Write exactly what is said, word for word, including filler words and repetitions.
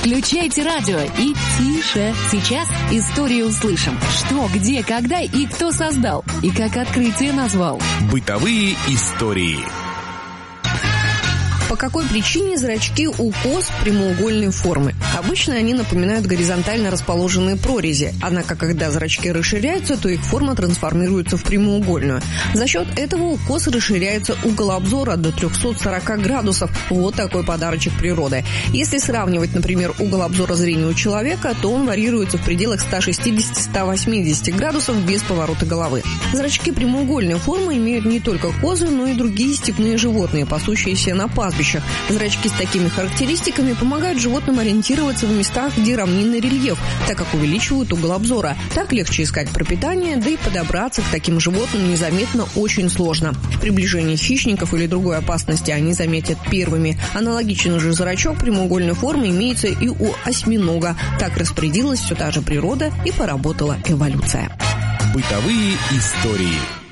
Включайте радио и тише. Сейчас историю услышим. Что, где, когда и кто создал. И как открытие назвал. Бытовые истории. По какой причине зрачки у коз прямоугольной формы? Обычно они напоминают горизонтально расположенные прорези, однако когда зрачки расширяются, то их форма трансформируется в прямоугольную. За счет этого у коз расширяется угол обзора до триста сорок градусов. Вот такой подарочек природы. Если сравнивать, например, угол обзора зрения у человека, то он варьируется в пределах сто шестьдесят - сто восемьдесят градусов без поворота головы. Зрачки прямоугольной формы имеют не только козы, но и другие степные животные, пасущиеся на пастбищах. Зрачки с такими характеристиками помогают животным ориентироваться в местах, где равнинный рельеф, так как увеличивают угол обзора. Так легче искать пропитание, да и подобраться к таким животным незаметно очень сложно. Приближение хищников или другой опасности они заметят первыми. Аналогичный же зрачок прямоугольной формы имеется и у осьминога. Так распорядилась все та же природа и поработала эволюция. Бытовые истории.